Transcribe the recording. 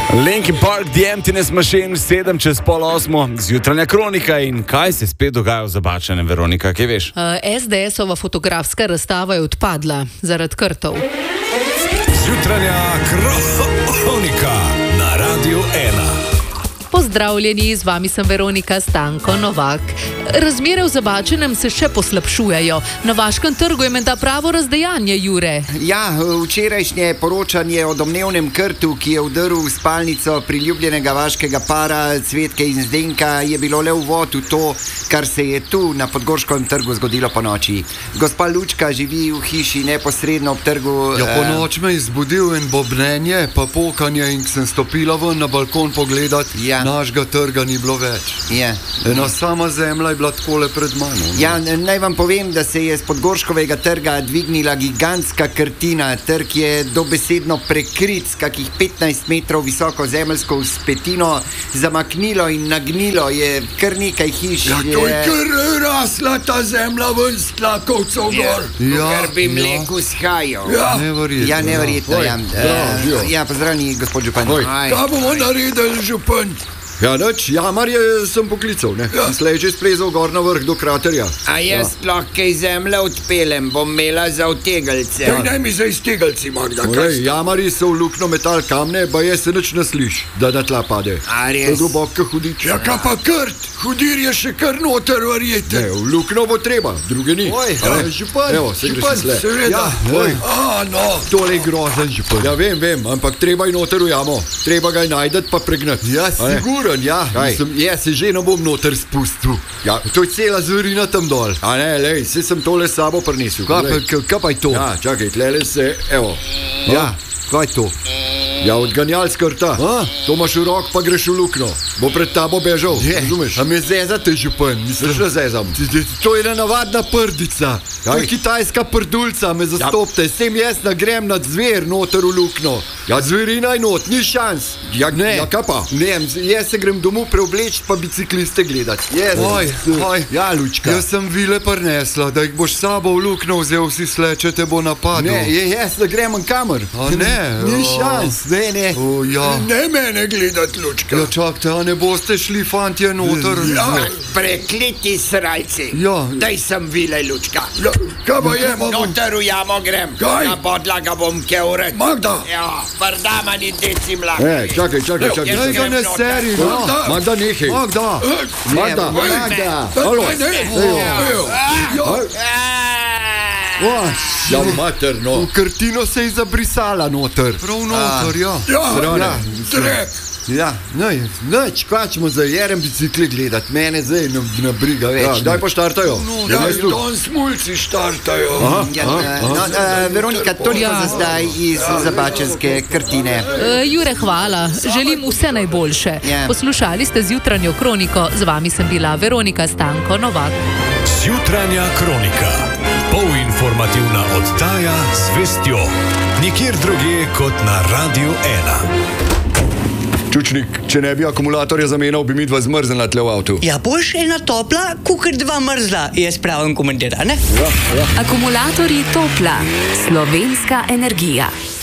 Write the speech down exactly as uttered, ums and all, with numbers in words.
Linkin Park, The Emptiness Machine, sedem čez pol osmo, zjutranja kronika in kaj se spet dogaja v Zabačenem, Veronika, kaj veš? Uh, es de esova fotografska razstava je odpadla zaradi krtov. Zjutranja kronika na Radiu ena. Pozdravljeni, z vami sem Veronika Stanko Novak. Razmere v Zabačenem se še poslabšujejo. Na Vaškem trgu je menda pravo razdejanje, Jure. Ja, včerajšnje poročanje o domnevnem krtu, ki je vdrl v spalnico priljubljenega vaškega para Cvetke in Zdenka, je bilo le uvod v to, kar se je tu na Podgorškem trgu zgodilo po noči. Gospa Lučka živi v hiši neposredno ob trgu. Ja, po noč me je zbudil in bobnenje, pa pokanje, in sem stopila ven na balkon pogledat, ja. Našega trga ni bilo več. Ja. Ena sama zemlja je bila takole pred mano. Ja, naj vam povem, da se je z Podgorškovega trga dvignila gigantska krtina. Trg je dobesedno prekrit s kakih petnajst metrov visoko zemeljsko vzpetino, zamaknilo in nagnilo je kar nekaj hiš. Ja, to je kar rasla ta zemlja ven s tlakovcev gor. Ja, ker bi mleko shajal. Ja, neverjetno. Ja, neverjetno, ja. Ja, ja, pozdravljeni, gospod župan. Kaj bomo naredili, župan? Ja, nič, jamarje sem poklical, ne? Ja. Slej že splezal gor na vrh do kraterja. A jaz ja. Lahko kaj zemlje odpelem, bom imela za utegelce. Ja, ne mi za iztegelci, Magda. Ej, jamarji so v lukno metal kamne, ba je se nič ne sliš, da na tla pade. A res? To je globoko hudič. Ja, kaj pa krt? Hudir je še kar noter, verjete. Ne, v lukno bo treba, druge ni. Oj, ja, župan, evo, se župan, seveda. Ja, oj. A, no. Tole je grozen, župan. Ja, vem, vem, ampak treba je noter v jamo. Treba ga je najdeti pa pregnati. Ja, sigurno. Ja, mislim, jaz se že ne bom noter spustil. Ja, to je cela zverina tam dol. A ne, lej, se sem tole s sabo prinesel. Kaj pa, kaj pa je to? Ja, čakaj, tlele se, evo. Ja, kaj je to? Ja, odganjal skrta. A? To imaš v rok, pa greš v lukno. Bo pred tabo bežal, razumeš? A me zezate, župan, misliš, da zezam? To je navadna prdica. To je kitajska prdulca, me zastopte. S tem jaz nagrem nad zver noter v lukno. Ja, zverina je not, ni šans. Ja, ne. Ja, kaj pa? Ne, jaz se grem domov preobleč, pa bicikliste gledat. Yes. Oj, oj. Ja, Lučka. Jaz sem vile prinesla, da jih boš sabo v lukno vzel, vsi sleče te bo napadil. Ne, jaz da grem en kamer. A ne? Ni šans. Ne, ne. O, ja. Ne mene gledat, Lučka. Ja, čakajte, a ne boste šli, fantje, noter? Ja, prekliti srajci. Ja. Daj sem vile, Lučka. Ja, kaj pa je, Magda? Noter v jamo grem. Kaj? Na podlaga bom keuret. Magda! Ja, prdama ni deci mlaki. E, čakaj, čakaj, čakaj. Jaz Ne ga ne grem seri, noter. Magda. Magda, nehaj. Magda. Magda. Magda. Halo. Halo. Ja, materno. V krtino se je zabrisala noter. Prav noter, ja. Ja, drek. Ja, nej, neč, kaj ćemo za jeren bicikli gledat, mene zdaj ne, ne briga več. Ja, daj pa štartajo. Ja, don smulci štartajo. Aha, ja, aha, no, aha. Uh, Veronika, toliko ja. Za zdaj iz Zabačenske krtine. Uh, Jure, hvala. Želim vse najboljše. Ja. Poslušali ste zjutranjo kroniko, z vami sem bila Veronika Stanko Novak. Zjutranja kronika. Polinformativna oddaja z vestjo. Nikjer drugje kot na Radiu ena. Čučnik, če ne bi akumulatorja zamenjal, bi mi dva zmrznila tle v avtu. Ja, boš ena topla, kukor dva mrzla, je spravim komentar, ne? Ja, ja. Akumulatorji Topla, slovenska energija.